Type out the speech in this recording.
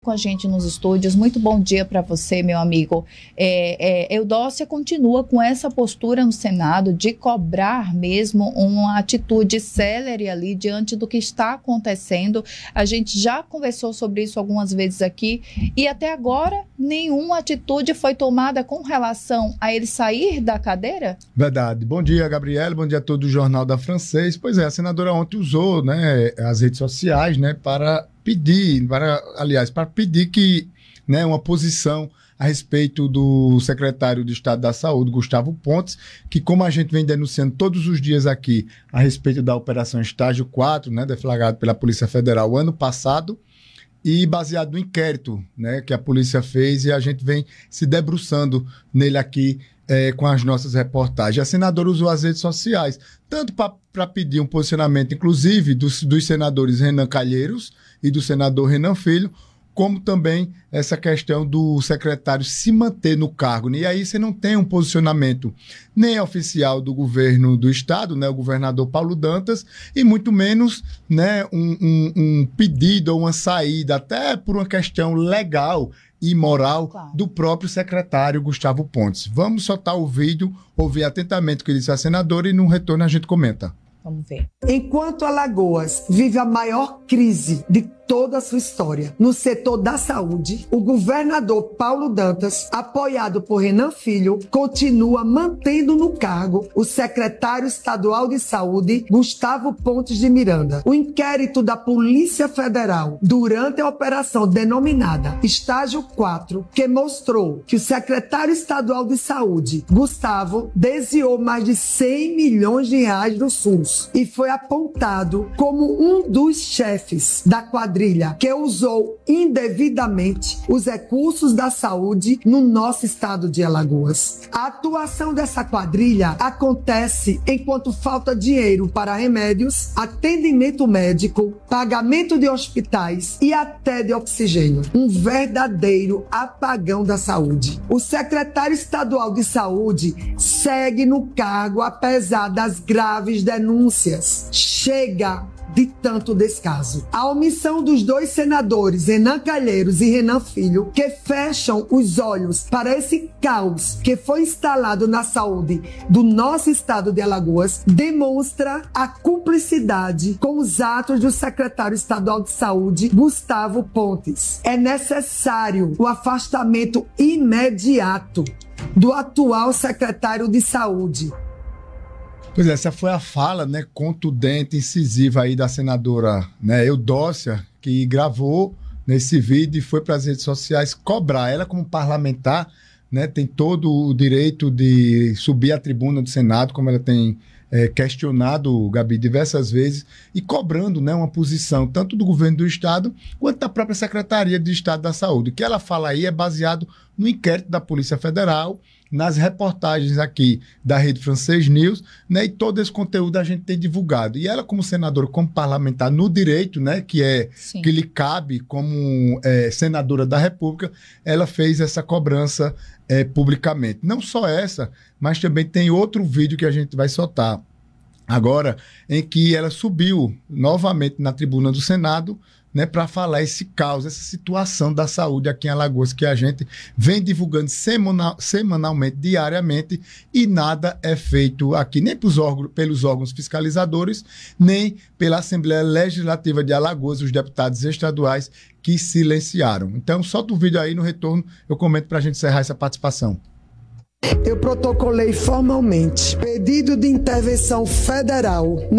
com a gente nos estúdios. Muito bom dia para você, meu amigo. Eudócia continua com essa postura no Senado de cobrar mesmo uma atitude célere ali diante do que está acontecendo. A gente já conversou sobre isso algumas vezes aqui e até agora nenhuma atitude foi tomada com relação a ele sair da cadeira? Verdade. Bom dia, Gabriela. Bom dia a todo o Jornal da Francês. Pois é, a senadora ontem usou, né, as redes sociais, né, para pedir que, né, uma posição a respeito do secretário de Estado da Saúde, Gustavo Pontes, que, como a gente vem denunciando todos os dias aqui a respeito da Operação Estágio 4, né, deflagrado pela Polícia Federal ano passado, e baseado no inquérito, né, que a polícia fez, e a gente vem se debruçando nele aqui com as nossas reportagens. A senadora usou as redes sociais, tanto para pedir um posicionamento, inclusive, dos senadores Renan Calheiros e do senador Renan Filho, como também essa questão do secretário se manter no cargo. E aí você não tem um posicionamento nem oficial do governo do Estado, né, o governador Paulo Dantas, e muito menos, né, um pedido ou uma saída, até por uma questão legal e moral, claro, do próprio secretário Gustavo Pontes. Vamos soltar o vídeo, ouvir atentamente o que disse a senadora e no retorno a gente comenta. Vamos ver. Enquanto Alagoas vive a maior crise de toda a sua história no setor da saúde, o governador Paulo Dantas, apoiado por Renan Filho, continua mantendo no cargo o secretário estadual de saúde, Gustavo Pontes de Miranda. O inquérito da Polícia Federal durante a operação denominada Estágio 4, que mostrou que o secretário estadual de saúde, Gustavo, desviou mais de 100 milhões de reais do SUS e foi apontado como um dos chefes da quadrilha que usou indevidamente os recursos da saúde no nosso estado de Alagoas. A atuação dessa quadrilha acontece enquanto falta dinheiro para remédios, atendimento médico, pagamento de hospitais e até de oxigênio. Um verdadeiro apagão da saúde. O secretário estadual de saúde segue no cargo apesar das graves denúncias. Chega de tanto descaso. A omissão dos dois senadores, Renan Calheiros e Renan Filho, que fecham os olhos para esse caos que foi instalado na saúde do nosso estado de Alagoas, demonstra a cumplicidade com os atos do secretário estadual de saúde, Gustavo Pontes. É necessário o afastamento imediato do atual secretário de saúde. Pois é, essa foi a fala, né, contundente, incisiva aí da senadora, né, Eudócia, que gravou nesse vídeo e foi para as redes sociais cobrar. Ela, como parlamentar, né, tem todo o direito de subir à tribuna do Senado, como ela tem questionado o Gabi diversas vezes, e cobrando, né, uma posição tanto do governo do Estado quanto da própria Secretaria de Estado da Saúde. O que ela fala aí é baseado no inquérito da Polícia Federal, nas reportagens aqui da Rede Francês News, né, e todo esse conteúdo a gente tem divulgado. E ela, como senadora, como parlamentar no direito, né, que lhe cabe como senadora da República, ela fez essa cobrança publicamente. Não só essa, mas também tem outro vídeo que a gente vai soltar agora, em que ela subiu novamente na tribuna do Senado, né, para falar esse caos, essa situação da saúde aqui em Alagoas, que a gente vem divulgando semanalmente, diariamente, e nada é feito aqui, nem pelos órgãos fiscalizadores, nem pela Assembleia Legislativa de Alagoas, os deputados estaduais que silenciaram. Então, solta o vídeo aí, no retorno eu comento para a gente encerrar essa participação. Eu protocolei formalmente pedido de intervenção federal